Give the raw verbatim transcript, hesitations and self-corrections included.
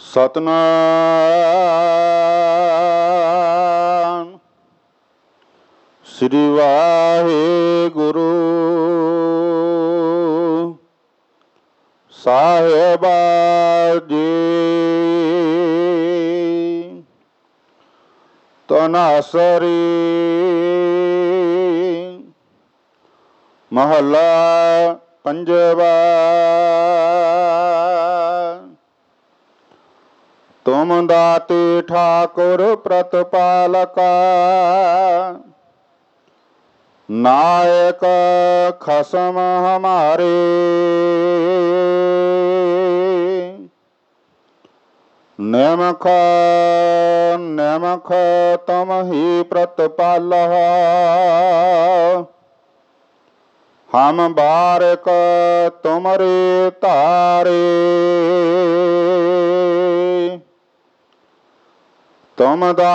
ਸਤਨਾਮ ਸ੍ਰੀ ਵਾਹਿਗੁਰੂ ਸਾਹਿਬਾ ਜੀ। ਤਨਾਸਰੀ ਮਹੱਲਾ ਪੰਜਵਾ। ਤੁਮ ਦਾਤੇ ਠਾਕੁਰ ਪ੍ਰਤਪਾਲਕਾ, ਨਾਇਕ ਖਸਮ ਹਮਾਰੇ। ਨਿਮਖ ਨਿਮਖ ਤੁਮ ਹੀ ਪ੍ਰਤਪਾਲਹ, ਹਮ ਬਾਰਿਕ ਤੁਮਰੇ ਧਾਰੇ। ਤੁਮ ਦਾ